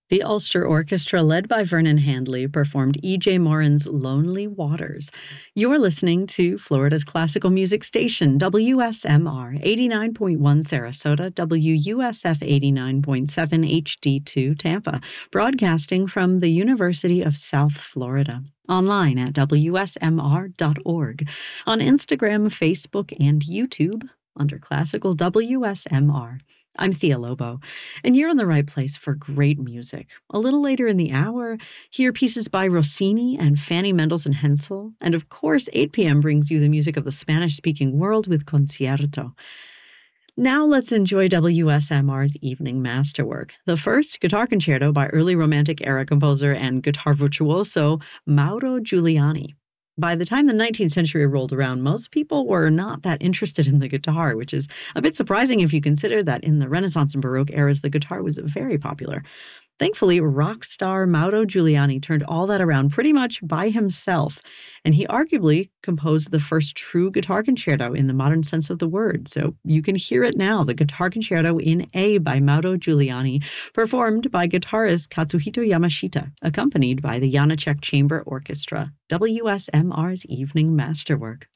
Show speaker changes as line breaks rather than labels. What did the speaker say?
The Ulster Orchestra, led by Vernon Handley, performed E.J. Morin's Lonely Waters. You're listening to Florida's classical music station, WSMR 89.1 Sarasota, WUSF 89.7 HD2 Tampa, broadcasting from the University of South Florida. Online at WSMR.org, on Instagram, Facebook, and YouTube under Classical WSMR. I'm Thea Lobo, and you're in the right place for great music. A little later in the hour, hear pieces by Rossini and Fanny Mendelssohn Hensel, and of course, 8 p.m. brings you the music of the Spanish-speaking world with Concierto. Now let's enjoy WSMR's evening masterwork. The first, Guitar Concerto by early Romantic era composer and guitar virtuoso Mauro Giuliani. By the time the 19th century rolled around, most people were not that interested in the guitar, which is a bit surprising if you consider that in the Renaissance and Baroque eras, the guitar was very popular. Thankfully, rock star Mauro Giuliani turned all that around pretty much by himself, and he arguably composed the first true guitar concerto in the modern sense of the word. So you can hear it now, the Guitar Concerto in A by Mauro Giuliani, performed by guitarist Katsuhito Yamashita, accompanied by the Janacek Chamber Orchestra, WSMR's evening masterwork.